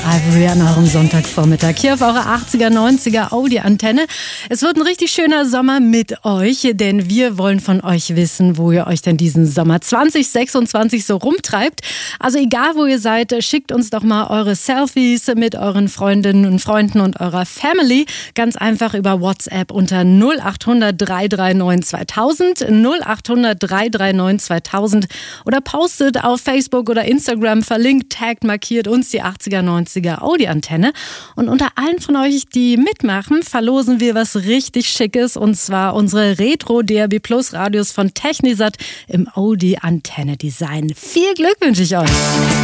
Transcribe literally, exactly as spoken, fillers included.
Ivory an eurem Sonntagvormittag hier auf eurer achtziger, neunziger Audi-Antenne. Es wird ein richtig schöner Sommer mit euch, denn wir wollen von euch wissen, wo ihr euch denn diesen Sommer zwanzig sechsundzwanzig so rumtreibt. Also egal, wo ihr seid, schickt uns doch mal eure Selfies mit euren Freundinnen und Freunden und eurer Family. Ganz einfach über WhatsApp unter null acht hundert, drei drei neun, zweitausend, null acht hundert, drei drei neun, zweitausend oder postet auf Facebook oder Instagram, verlinkt, taggt, markiert uns die achtziger, neunziger Audi-Antenne. Und unter allen von euch, die mitmachen, verlosen wir was richtig Schickes, und zwar unsere Retro-D A B Plus Radios von Technisat im Audi-Antenne-Design. Viel Glück wünsche ich euch!